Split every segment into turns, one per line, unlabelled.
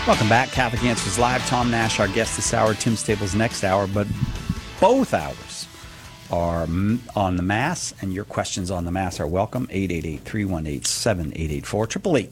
Welcome back. Catholic Answers Live. Tom Nash, our guest this hour. Tim Stables next hour. But both hours are on the Mass, and your questions on the Mass are welcome. 888-318-7884.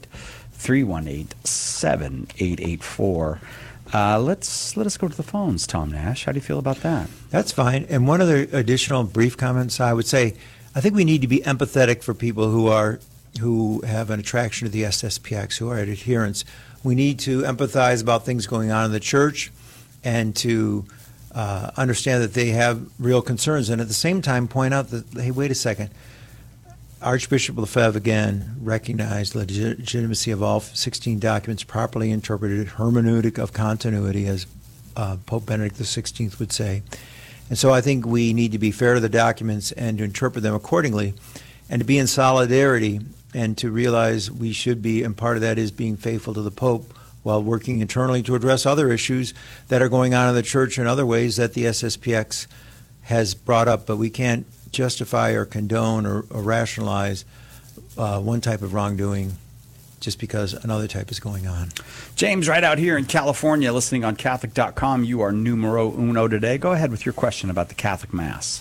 888-318-7884. Let us go to the phones, Tom Nash. How do you feel about that?
That's fine. And one other additional brief comments, I would say, I think we need to be empathetic for people who have an attraction to the SSPX, who are adherents. We need to empathize about things going on in the church and to understand that they have real concerns, and at the same time point out that, hey, wait a second, Archbishop Lefebvre again recognized the legitimacy of all 16 documents properly interpreted, hermeneutic of continuity, as Pope Benedict XVI would say. And so I think we need to be fair to the documents and to interpret them accordingly, and to be in solidarity, and to realize we should be, and part of that is being faithful to the Pope while working internally to address other issues that are going on in the church in other ways that the SSPX has brought up. But we can't justify or condone or rationalize one type of wrongdoing just because another type is going on.
James, right out here in California, listening on Catholic.com, you are numero uno today. Go ahead with your question about the Catholic Mass.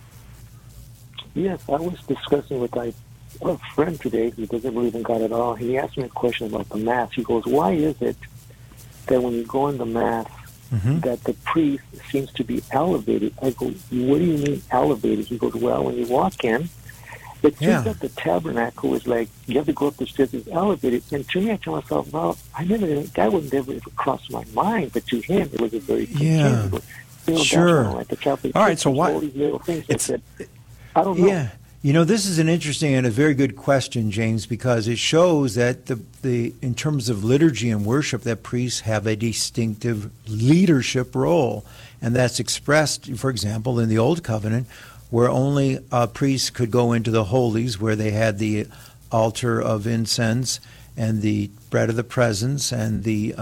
Yes, I was discussing with a friend today who doesn't believe in God at all. He asked me a question about the Mass. He goes, why is it that when you go in the Mass, that the priest seems to be elevated? I go, what do you mean elevated? He goes, well, when you walk in, it seems that the tabernacle is like, you have to go up the stairs, it's elevated. And to me, I tell myself, well, that would never cross my mind, but to him, it was a very tangible.
Sure.
Like the Catholic
all right, so why?
All these little things that said, I don't know.
Yeah. You know, this is an interesting and a very good question, James, because it shows that the in terms of liturgy and worship, that priests have a distinctive leadership role. And that's expressed, for example, in the Old Covenant, where only priests could go into the holies, where they had the altar of incense and the bread of the presence and the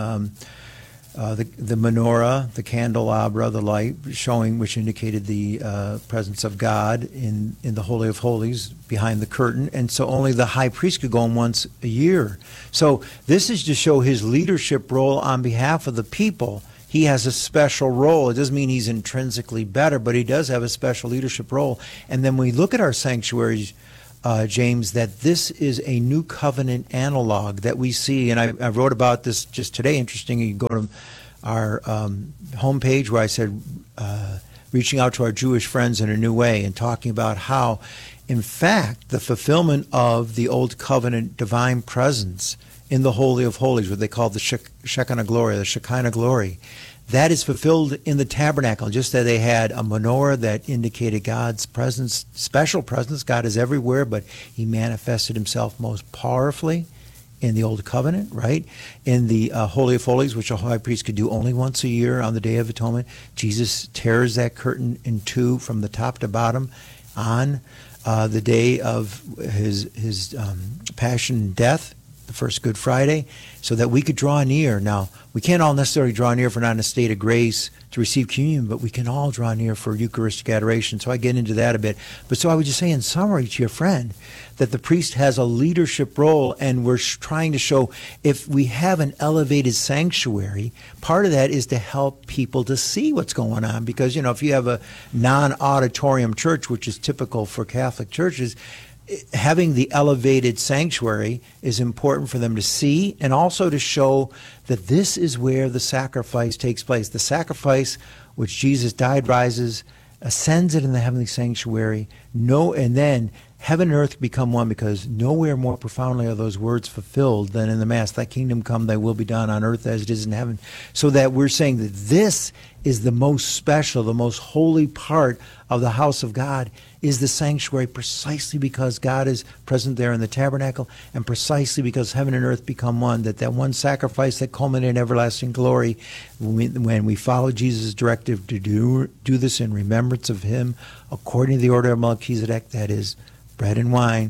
menorah, the candelabra, the light showing, which indicated the presence of God in the Holy of Holies behind the curtain. And so only the high priest could go in once a year. So this is to show his leadership role on behalf of the people. He has a special role. It doesn't mean he's intrinsically better, but he does have a special leadership role. And then when we look at our sanctuaries, James, that this is a new covenant analog that we see, and I wrote about this just today. Interesting, you can go to our homepage where I said reaching out to our Jewish friends in a new way and talking about how, in fact, the fulfillment of the Old Covenant divine presence in the Holy of Holies, what they call the Shekinah glory, the Shekinah glory, that is fulfilled in the tabernacle, just that they had a menorah that indicated God's presence, special presence. God is everywhere, but he manifested himself most powerfully in the Old Covenant, right? In the Holy of Holies, which a high priest could do only once a year on the Day of Atonement. Jesus tears that curtain in two from the top to bottom on the day of his passion and death, the first Good Friday, so that we could draw near. Now, we can't all necessarily draw near if we're not in a state of grace to receive communion, but we can all draw near for Eucharistic adoration. So I get into that a bit. But so I would just say in summary to your friend that the priest has a leadership role, and we're trying to show if we have an elevated sanctuary, part of that is to help people to see what's going on. Because, if you have a non-auditorium church, which is typical for Catholic churches, having the elevated sanctuary is important for them to see, and also to show that this is where the sacrifice takes place. The sacrifice which Jesus died, rises, ascends it in the heavenly sanctuary, and then heaven and earth become one, because nowhere more profoundly are those words fulfilled than in the Mass. Thy kingdom come, thy will be done on earth as it is in heaven. So that we're saying that this is the most special, the most holy part of the house of God, is the sanctuary, precisely because God is present there in the tabernacle, and precisely because heaven and earth become one, that one sacrifice that culminated in everlasting glory, when we follow Jesus' directive to do this in remembrance of him, according to the order of Melchizedek, that is, bread and wine,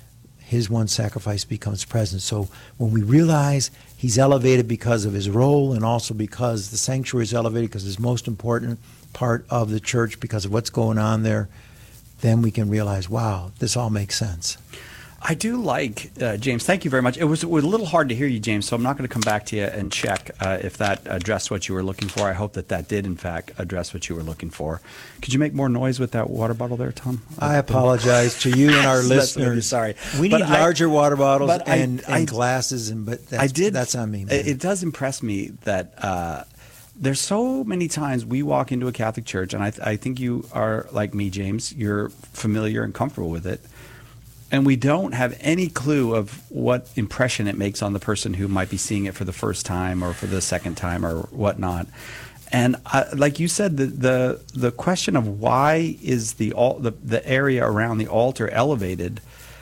his one sacrifice becomes present. So when we realize he's elevated because of his role, and also because the sanctuary is elevated because it's the most important part of the church because of what's going on there, then we can realize, wow, this all makes sense.
I do like, James, thank you very much. It was a little hard to hear you, James, so I'm not going to come back to you and check if that addressed what you were looking for. I hope that did, in fact, address what you were looking for. Could you make more noise with that water bottle there, Tom?
I apologize to you and our
That's really
listeners.
sorry.
We
But
need larger water bottles
but I-
and
I-
glasses, but that's on me, man.
It does impress me that there's so many times we walk into a Catholic church, and I think you are like me, James. You're familiar and comfortable with it. And we don't have any clue of what impression it makes on the person who might be seeing it for the first time or for the second time or whatnot. And like you said, the question of why is the area around the altar elevated,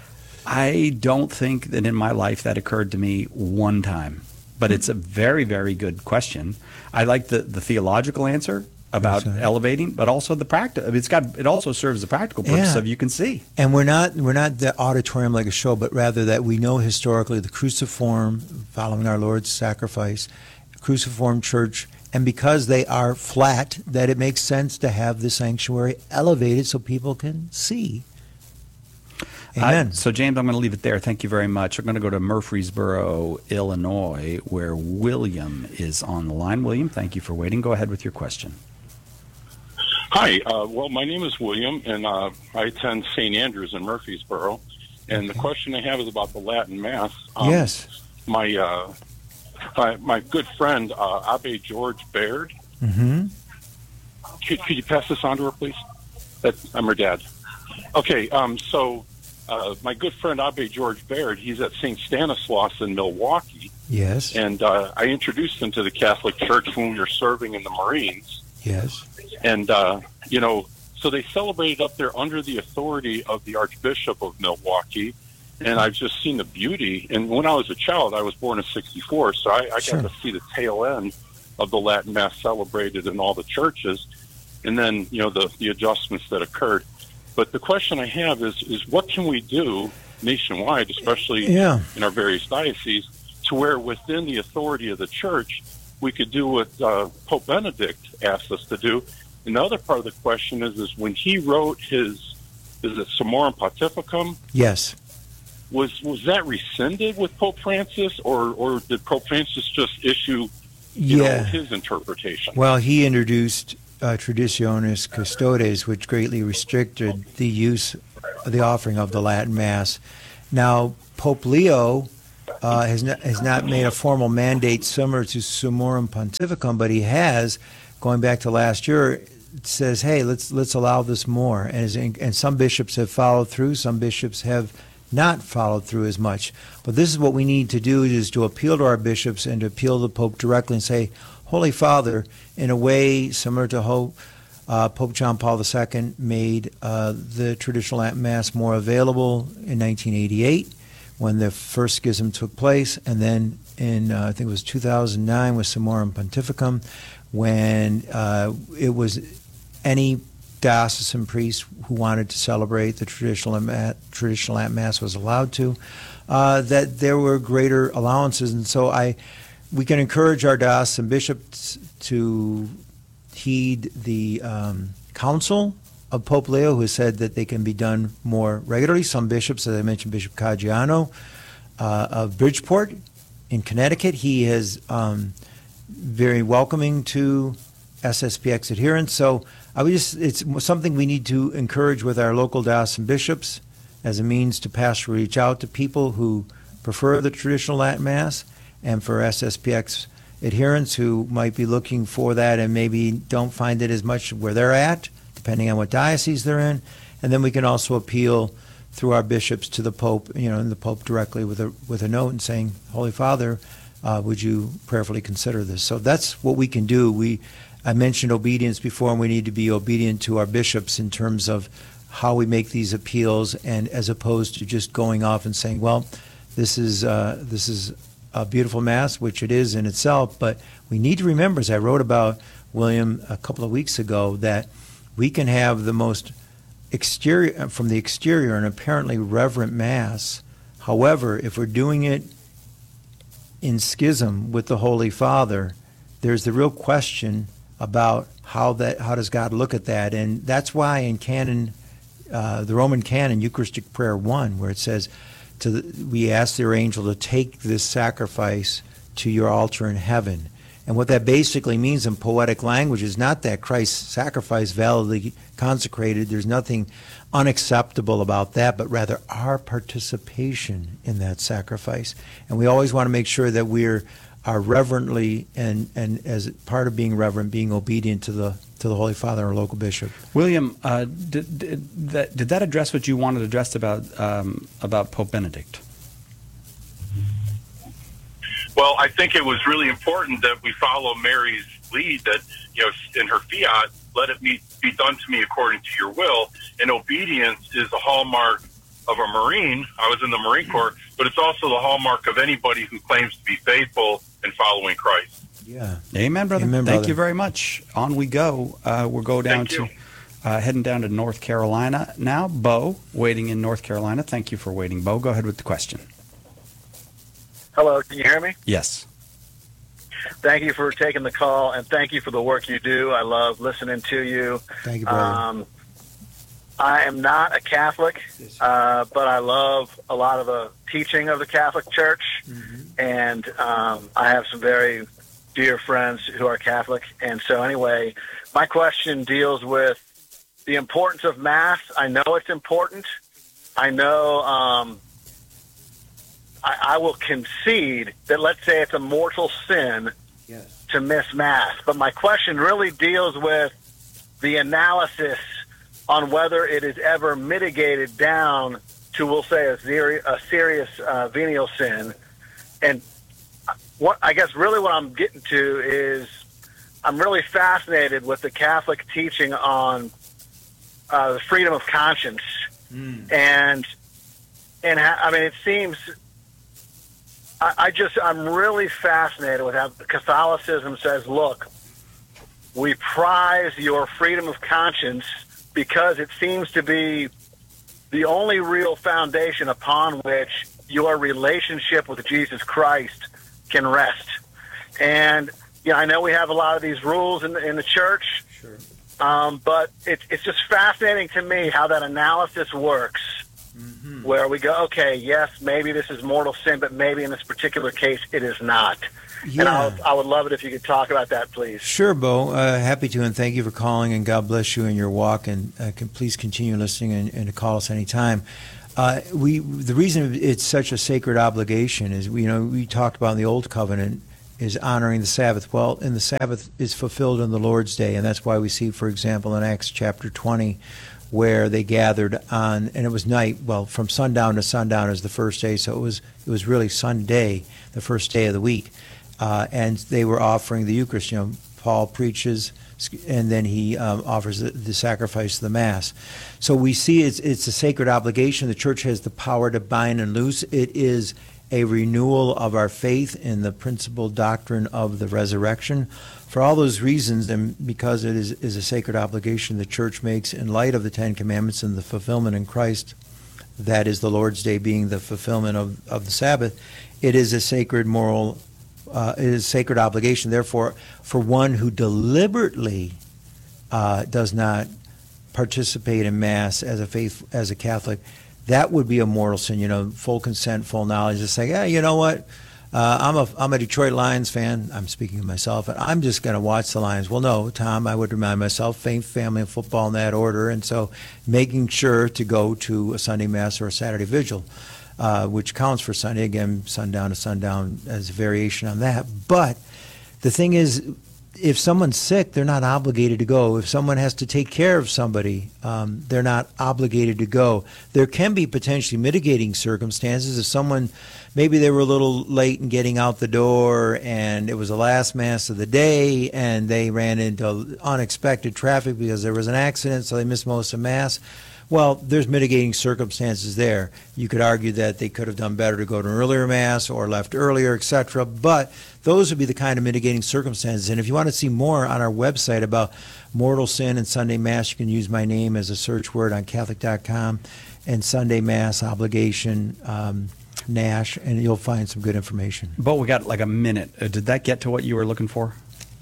I don't think that in my life that occurred to me one time. But it's a very, very good question. I like the theological answer about
That's right.
elevating, but also the practice. It also serves the practical purpose
Yeah.
of you can see.
And we're not the auditorium like a show, but rather that we know historically the cruciform, following our Lord's sacrifice, cruciform church, and because they are flat, that it makes sense to have the sanctuary elevated so people can see. Amen.
So, James, I'm going to leave it there. Thank you very much. I'm going to go to Murfreesboro, Illinois, where William is on the line. William, thank you for waiting. Go ahead with your question.
Hi. Well, my name is William, and I attend St. Andrews in Murfreesboro. And the question I have is about the Latin Mass.
Yes.
My good friend, Abbe George Baird.
Mm-hmm.
Could you pass this on to her, please? I'm her dad. Okay. So my good friend, Abbe George Baird, he's at St. Stanislaus in Milwaukee.
Yes.
And I introduced him to the Catholic Church when we were serving in the Marines.
Yes.
And, so they celebrated up there under the authority of the Archbishop of Milwaukee. And I've just seen the beauty. And when I was a child, I was born in 1964, so I
Sure.
got to see the tail end of the Latin Mass celebrated in all the churches. And then, the adjustments that occurred. But the question I have is what can we do nationwide, especially in our various dioceses, to where within the authority of the church, we could do what Pope Benedict asked us to do. And the other part of the question is when he wrote is it Summorum Pontificum?
Yes.
Was that rescinded with Pope Francis, or did Pope Francis just issue his interpretation?
Well, he introduced Traditionis Custodes, which greatly restricted the use of the offering of the Latin Mass. Now, Pope Leo has not made a formal mandate similar to Summorum Pontificum, but he has, going back to last year, says, hey, let's allow this more. And some bishops have followed through, some bishops have not followed through as much. But this is what we need to do, is to appeal to our bishops and to appeal to the Pope directly and say, Holy Father, in a way similar to Pope John Paul II made the traditional Latin Mass more available in 1988 when the first schism took place, and then in, I think it was 2009 with Summorum Pontificum, when it was any diocesan priest who wanted to celebrate the traditional Latin Mass was allowed to, that there were greater allowances. And so we can encourage our diocesan bishops to heed the counsel of Pope Leo, who said that they can be done more regularly. Some bishops, as I mentioned, Bishop Caggiano of Bridgeport in Connecticut, he is very welcoming to SSPX adherents. So it's something we need to encourage with our local diocesan bishops as a means to pastorally reach out to people who prefer the traditional Latin Mass, and for SSPX adherents who might be looking for that and maybe don't find it as much where they're at, depending on what diocese they're in. And then we can also appeal through our bishops to the Pope, and the Pope directly with a note and saying, Holy Father, would you prayerfully consider this? So that's what we can do. I mentioned obedience before, and we need to be obedient to our bishops in terms of how we make these appeals, and as opposed to just going off and saying, well, this is a beautiful Mass, which it is in itself, but we need to remember, as I wrote about, William, a couple of weeks ago, that we can have the most from the exterior, an apparently reverent Mass. However, if we're doing it in schism with the Holy Father, there's the real question about how does God look at that. And that's why in canon, the Roman canon, Eucharistic Prayer 1, where it says, we ask their angel to take this sacrifice to your altar in heaven. And what that basically means in poetic language is not that Christ's sacrifice validly consecrated, there's nothing unacceptable about that, but rather our participation in that sacrifice. And we always want to make sure that we are reverently and as part of being reverent, being obedient to the Holy Father, our local bishop.
William, did that address what you wanted addressed about Pope Benedict?
Well, I think it was really important that we follow Mary's lead, that, in her fiat, let it be done to me according to your will. And obedience is a hallmark of a Marine. I was in the Marine Corps, but it's also the hallmark of anybody who claims to be faithful and following Christ.
Yeah.
Amen, brother.
Amen,
Thank
brother.
you very much. On we go. We'll go down
Thank you.
heading down to North Carolina now. Bo, waiting in North Carolina. Thank you for waiting, Bo. Go ahead with the question.
Hello, can you hear me?
Yes.
Thank you for taking the call, and thank you for the work you do. I love listening to you.
Thank you, brother.
I am not a Catholic, but I love a lot of the teaching of the Catholic Church, and I have some very dear friends who are Catholic. And so anyway, my question deals with the importance of Mass. I know it's important. I know I will concede that, let's say it's a mortal sin to miss Mass. But my question really deals with the analysis on whether it is ever mitigated down to, we'll say, a serious venial sin. And what I guess really what I'm getting to is I'm really fascinated with the Catholic teaching on the freedom of conscience. And I mean, it seems... I'm really fascinated with how Catholicism says, look, we prize your freedom of conscience because it seems to be the only real foundation upon which your relationship with Jesus Christ can rest. And, I know we have a lot of these rules in the church, but it's just fascinating to me how that analysis works. Where we go, okay, yes, maybe this is mortal sin, but maybe in this particular case it is not. And I would love it if you could talk about that, please.
Sure, Bo. Happy to, and thank you for calling, and God bless you in your walk, and please continue listening and to call us anytime. The reason it's such a sacred obligation is, we talked about in the Old Covenant is honoring the Sabbath. Well, and the Sabbath is fulfilled on the Lord's Day, and that's why we see, for example, in Acts chapter 20, where they gathered on, and it was night. Well, from sundown to sundown is the first day, so it was really Sunday, the first day of the week, and they were offering the Eucharist. Paul preaches, and then he offers the sacrifice of the Mass. So we see it's a sacred obligation. The Church has the power to bind and loose. It is a renewal of our faith in the principal doctrine of the resurrection. For all those reasons, and because it is a sacred obligation the Church makes in light of the Ten Commandments and the fulfillment in Christ, that is the Lord's Day being the fulfillment of the Sabbath, it is a sacred moral, it is a sacred obligation. Therefore, for one who deliberately does not participate in Mass as a Catholic, that would be a mortal sin. Full consent, full knowledge. Just say, yeah, you know what? I'm a Detroit Lions fan. I'm speaking of myself, and I'm just going to watch the Lions. Well, no, Tom, I would remind myself, faith, family, and football in that order. And so making sure to go to a Sunday Mass or a Saturday Vigil, which counts for Sunday, again, sundown to sundown as a variation on that. But the thing is, if someone's sick, they're not obligated to go. If someone has to take care of somebody, they're not obligated to go. There can be potentially mitigating circumstances. If someone, maybe they were a little late in getting out the door and it was the last Mass of the day and they ran into unexpected traffic because there was an accident, so they missed most of Mass. Well, there's mitigating circumstances there. You could argue that they could have done better to go to an earlier Mass or left earlier, etc. But those would be the kind of mitigating circumstances. And if you want to see more on our website about mortal sin and Sunday Mass, you can use my name as a search word on Catholic.com and Sunday Mass obligation, Nash, and you'll find some good information.
Bo, we got like a minute. Did that get to what you were looking for?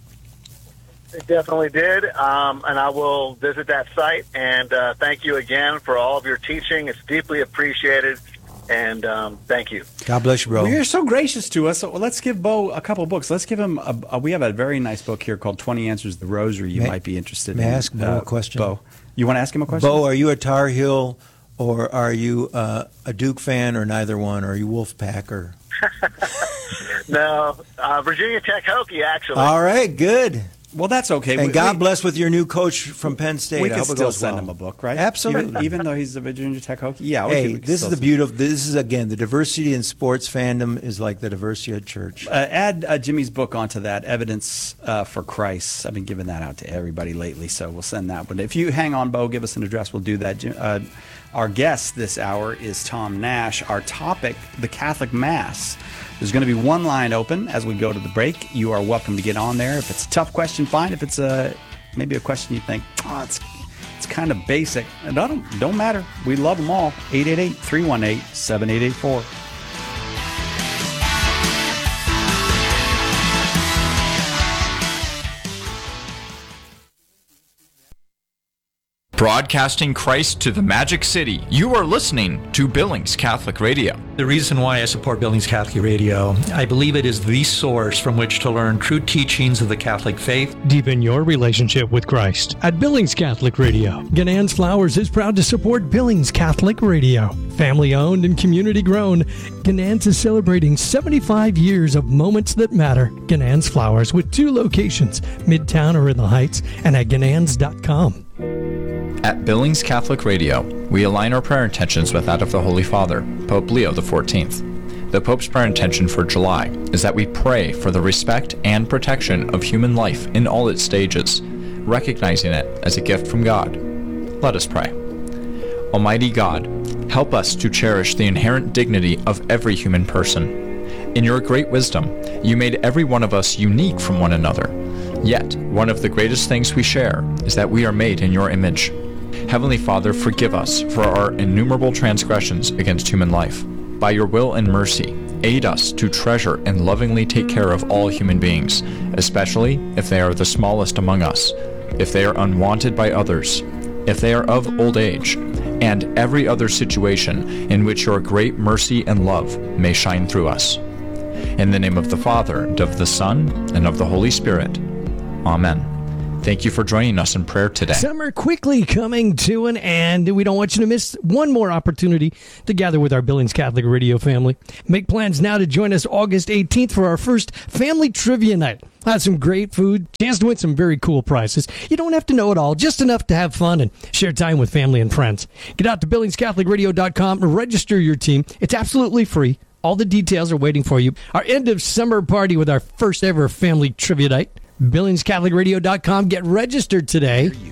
It definitely did, and I will visit that site. And thank you again for all of your teaching. It's deeply appreciated. And thank you.
God bless you, bro.
Well, you're so gracious to us. So let's give Bo a couple of books. Let's give him we have a very nice book here called 20 Answers to the Rosary you might be interested in.
May I ask Bo a question?
Bo, you want to ask him a question?
Bo, are you a Tar Heel or are you a Duke fan or neither one? Or are you Wolfpack or?
No, Virginia Tech Hokie, actually.
All right, good.
Well, that's okay.
And God bless with your new coach from Penn State.
We
I
can
hope it
still
goes
send
well.
him a book, right?
Absolutely.
Even though he's a Virginia Tech Hokie? Yeah. Okay,
Hey, this is the beautiful. This is, again, the diversity in sports fandom is like the diversity at church.
Add Jimmy's book onto that, Evidence for Christ. I've been giving that out to everybody lately, so we'll send that one. If you hang on, Bo, give us an address. We'll do that. Our guest this hour is Tom Nash. Our topic, the Catholic Mass. There's going to be one line open as we go to the break. You are welcome to get on there. If it's a tough question, fine. If it's maybe a question you think, it's kind of basic, it don't matter. We love them all. 888-318-7884.
Broadcasting Christ to the Magic City, you are listening to Billings Catholic Radio.
The reason why I support Billings Catholic Radio, I believe it is the source from which to learn true teachings of the Catholic faith.
Deepen your relationship with Christ at Billings Catholic Radio. Ganann's Flowers is proud to support Billings Catholic Radio. Family owned and community grown, Ganann's is celebrating 75 years of moments that matter. Ganann's Flowers with 2 locations, Midtown or in the Heights, and at ganans.com.
At Billings Catholic Radio, we align our prayer intentions with that of the Holy Father, Pope Leo XIV. The Pope's prayer intention for July is that we pray for the respect and protection of human life in all its stages, recognizing it as a gift from God. Let us pray. Almighty God, help us to cherish the inherent dignity of every human person. In your great wisdom, you made every one of us unique from one another. Yet, one of the greatest things we share is that we are made in your image. Heavenly Father, forgive us for our innumerable transgressions against human life. By your will and mercy, aid us to treasure and lovingly take care of all human beings, especially if they are the smallest among us, if they are unwanted by others, if they are of old age, and every other situation in which your great mercy and love may shine through us. In the name of the Father, and of the Son, and of the Holy Spirit. Amen. Thank you for joining us in prayer today.
Summer quickly coming to an end. We don't want you to miss one more opportunity to gather with our Billings Catholic Radio family. Make plans now to join us August 18th for our first Family Trivia Night. We'll have some great food, chance to win some very cool prizes. You don't have to know it all, just enough to have fun and share time with family and friends. Get out to BillingsCatholicRadio.com and register your team. It's absolutely free. All the details are waiting for you. Our end of summer party with our first ever Family Trivia Night. BillingsCatholicRadio.com. Get registered today.